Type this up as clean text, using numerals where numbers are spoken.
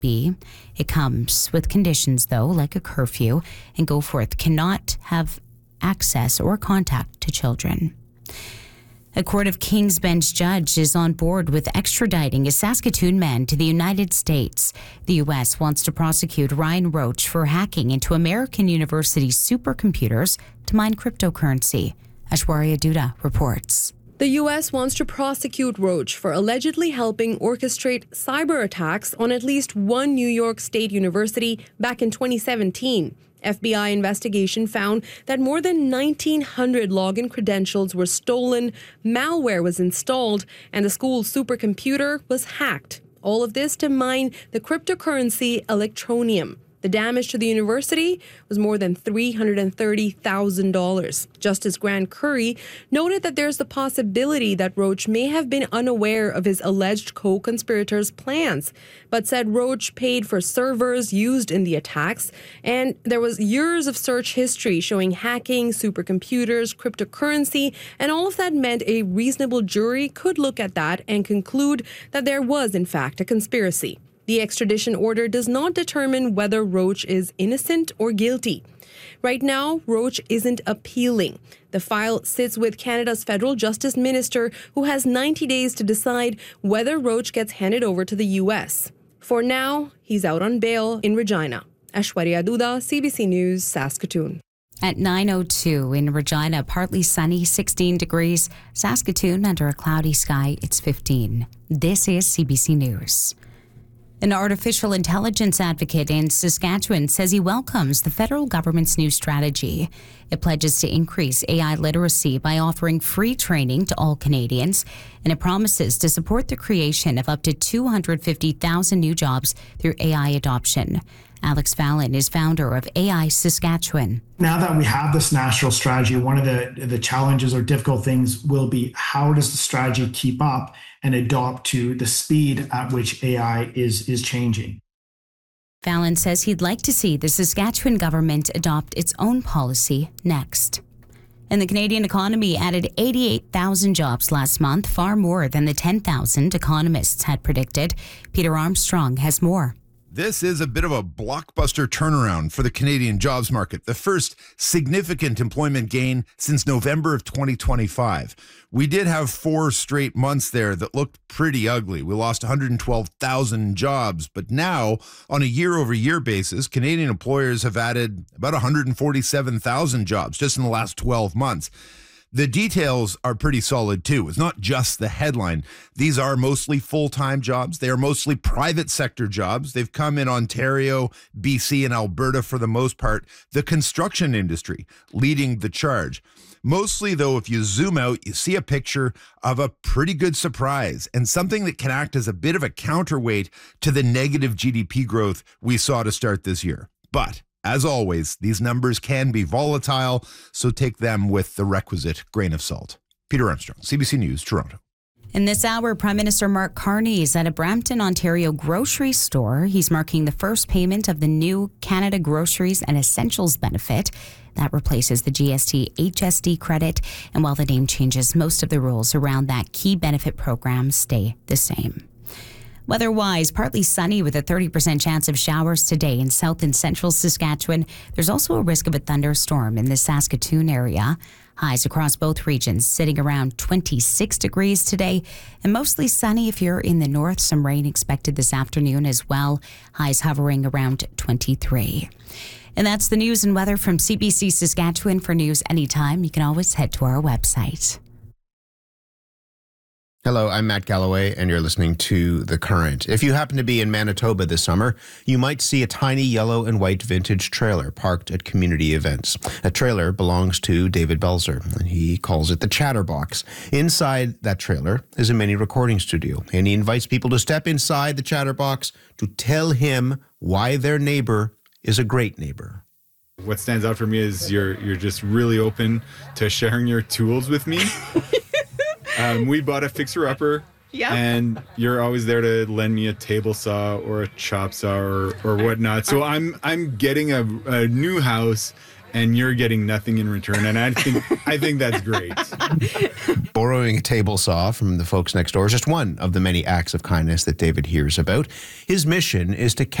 be. It comes with conditions, though, like a curfew, and Goforth cannot have access or contact to children. A Court of King's Bench judge is on board with extraditing a Saskatoon man to the United States. The U.S. wants to prosecute Ryan Roach for hacking into American University supercomputers to mine cryptocurrency. Ashwarya Duda reports. The U.S. wants to prosecute Roach for allegedly helping orchestrate cyber attacks on at least one New York State university back in 2017. FBI investigation found that more than 1,900 login credentials were stolen, malware was installed, and the school's supercomputer was hacked. All of this to mine the cryptocurrency Electroneum. The damage to the university was more than $330,000. Justice Grant Curry noted that there's the possibility that Roach may have been unaware of his alleged co-conspirators' plans, but said Roach paid for servers used in the attacks, and there was years of search history showing hacking, supercomputers, cryptocurrency, and all of that meant a reasonable jury could look at that and conclude that there was, in fact, a conspiracy. The extradition order does not determine whether Roach is innocent or guilty. Right now, Roach isn't appealing. The file sits with Canada's federal justice minister, who has 90 days to decide whether Roach gets handed over to the U.S. For now, he's out on bail in Regina. Ashwarya Duda, CBC News, Saskatoon. At 9:02 in Regina, partly sunny, 16 degrees. Saskatoon, under a cloudy sky, it's 15. This is CBC News. An artificial intelligence advocate in Saskatchewan says he welcomes the federal government's new strategy. It pledges to increase AI literacy by offering free training to all Canadians, and it promises to support the creation of up to 250,000 new jobs through AI adoption. Alex Fallon is founder of AI Saskatchewan. Now that we have this national strategy, one of the challenges or difficult things will be how does the strategy keep up and adopt to the speed at which AI is changing. Fallon says he'd like to see the Saskatchewan government adopt its own policy next. And the Canadian economy added 88,000 jobs last month, far more than the 10,000 economists had predicted. Peter Armstrong has more. This is a bit of a blockbuster turnaround for the Canadian jobs market, the first significant employment gain since November of 2025. We did have 4 straight months there that looked pretty ugly. We lost 112,000 jobs, but now, on a year-over-year basis, Canadian employers have added about 147,000 jobs just in the last 12 months. The details are pretty solid, too. It's not just the headline. These are mostly full-time jobs. They are mostly private sector jobs. They've come in Ontario, BC, and Alberta for the most part. The construction industry leading the charge. Mostly, though, if you zoom out, you see a picture of a pretty good surprise and something that can act as a bit of a counterweight to the negative GDP growth we saw to start this year. But as always, these numbers can be volatile, so take them with the requisite grain of salt. Peter Armstrong, CBC News, Toronto. In this hour, Prime Minister Mark Carney is at a Brampton, Ontario grocery store. He's marking the first payment of the new Canada Groceries and Essentials benefit. That replaces the GST HST credit. And while the name changes, most of the rules around that key benefit program stay the same. Weather-wise, partly sunny with a 30% chance of showers today in south and central Saskatchewan. There's also a risk of a thunderstorm in the Saskatoon area. Highs across both regions sitting around 26 degrees today, and mostly sunny if you're in the north. Some rain expected this afternoon as well. Highs hovering around 23. And that's the news and weather from CBC Saskatchewan. For news anytime, you can always head to our website. Hello, I'm Matt Galloway, and you're listening to The Current. If you happen to be in Manitoba this summer, you might see a tiny yellow and white vintage trailer parked at community events. A trailer belongs to David Belzer, and he calls it the Chatterbox. Inside that trailer is a mini recording studio, and he invites people to step inside the Chatterbox to tell him why their neighbor is a great neighbor. What stands out for me is you're just really open to sharing your tools with me. We bought a fixer-upper, and you're always there to lend me a table saw or a chop saw or whatnot. So I'm getting a new house, and you're getting nothing in return, and I think that's great. borrowing a table saw from the folks next door is just one of the many acts of kindness that David hears about. His mission is to